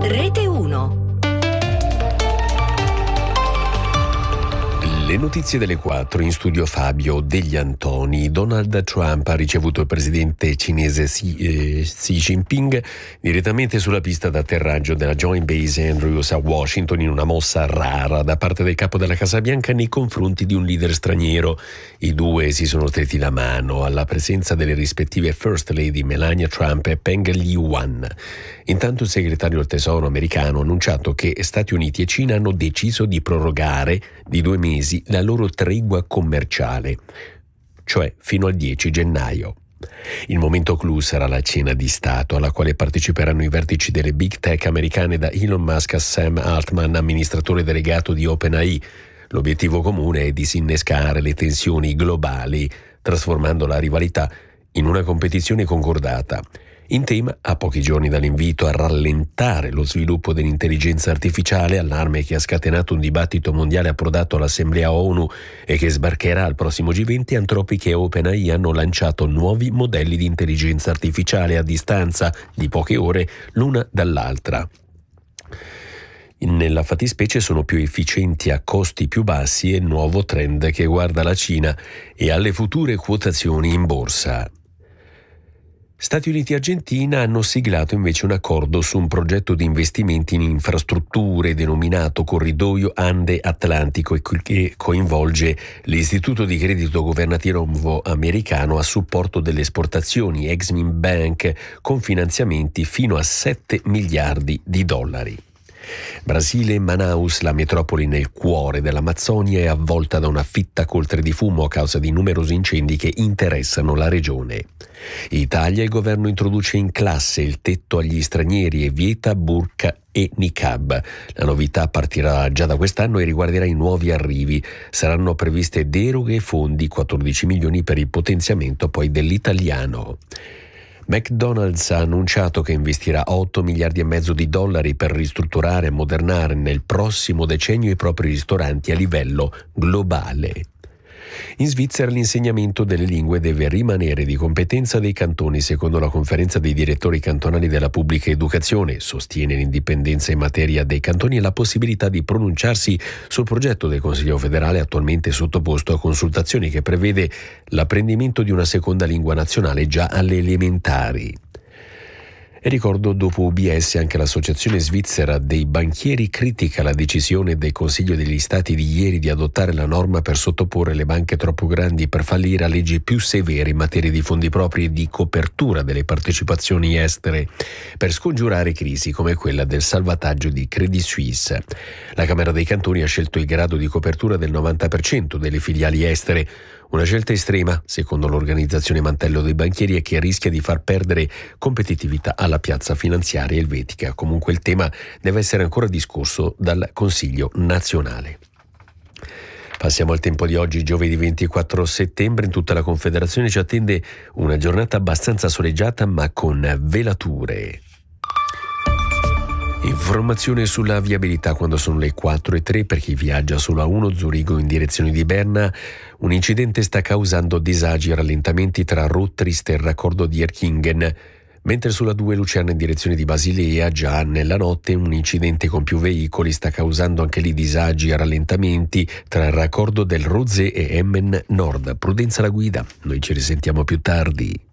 Rete 1. Le notizie delle 4, in studio Fabio Degli Antoni. Donald Trump ha ricevuto il presidente cinese Xi Jinping direttamente sulla pista d'atterraggio della Joint Base Andrews a Washington, in una mossa rara da parte del capo della Casa Bianca nei confronti di un leader straniero. I due si sono stretti la mano alla presenza delle rispettive First Lady Melania Trump e Peng Liyuan. Intanto il segretario del Tesoro americano ha annunciato che Stati Uniti e Cina hanno deciso di prorogare di 2 mesi la loro tregua commerciale, cioè fino al 10 gennaio. Il momento clou sarà la cena di Stato, alla quale parteciperanno i vertici delle big tech americane, da Elon Musk a Sam Altman, amministratore delegato di OpenAI. L'obiettivo comune è disinnescare le tensioni globali, trasformando la rivalità in una competizione concordata. In tema, a pochi giorni dall'invito a rallentare lo sviluppo dell'intelligenza artificiale, allarme che ha scatenato un dibattito mondiale approdato all'Assemblea ONU e che sbarcherà al prossimo G20, Anthropic e OpenAI hanno lanciato nuovi modelli di intelligenza artificiale a distanza di poche ore l'una dall'altra. Nella fattispecie sono più efficienti a costi più bassi, e il nuovo trend che guarda la Cina e alle future quotazioni in borsa. Stati Uniti e Argentina hanno siglato invece un accordo su un progetto di investimenti in infrastrutture denominato Corridoio Ande-Atlantico e che coinvolge l'Istituto di Credito Governativo americano a supporto delle esportazioni Exim Bank, con finanziamenti fino a $7 miliardi. Brasile, Manaus, la metropoli nel cuore dell'Amazzonia, è avvolta da una fitta coltre di fumo a causa di numerosi incendi che interessano la regione. In Italia il governo introduce in classe il tetto agli stranieri e vieta burqa e niqab. La novità partirà già da quest'anno e riguarderà i nuovi arrivi. Saranno previste deroghe e fondi, 14 milioni per il potenziamento poi dell'italiano. McDonald's ha annunciato che investirà $8,5 miliardi per ristrutturare e ammodernare nel prossimo decennio i propri ristoranti a livello globale. In Svizzera l'insegnamento delle lingue deve rimanere di competenza dei cantoni, secondo la conferenza dei direttori cantonali della pubblica educazione. Sostiene l'indipendenza in materia dei cantoni e la possibilità di pronunciarsi sul progetto del Consiglio federale attualmente sottoposto a consultazioni, che prevede l'apprendimento di una seconda lingua nazionale già alle elementari. E ricordo, dopo UBS, anche l'Associazione Svizzera dei Banchieri critica la decisione del Consiglio degli Stati di ieri di adottare la norma per sottoporre le banche troppo grandi per fallire a leggi più severe in materia di fondi propri e di copertura delle partecipazioni estere, per scongiurare crisi come quella del salvataggio di Credit Suisse. La Camera dei Cantoni ha scelto il grado di copertura del 90% delle filiali estere, una scelta estrema, secondo l'organizzazione Mantello dei Banchieri, e che rischia di far perdere competitività alla piazza finanziaria elvetica. Comunque il tema deve essere ancora discusso dal Consiglio nazionale. Passiamo al tempo di oggi, giovedì 24 settembre. In tutta la Confederazione ci attende una giornata abbastanza soleggiata ma con velature. Informazione sulla viabilità quando sono le 4:03 per chi viaggia sulla 1 Zurigo in direzione di Berna. Un incidente sta causando disagi e rallentamenti tra Rottrist e il raccordo di Erkingen, mentre sulla 2 Lucerna in direzione di Basilea, già nella notte, un incidente con più veicoli sta causando anche lì disagi e rallentamenti tra il raccordo del Rozze e Emmen Nord. Prudenza alla guida, noi ci risentiamo più tardi.